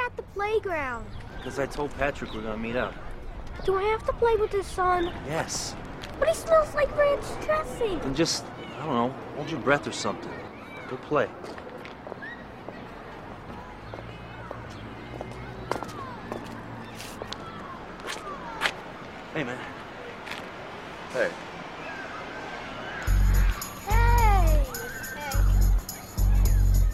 at the playground? Because I told Patrick we're gonna meet up. Do I have to play with his son? Yes. But he smells like ranch dressing. And just, I don't know, hold your breath or something. Go play. Hey, man. Hey.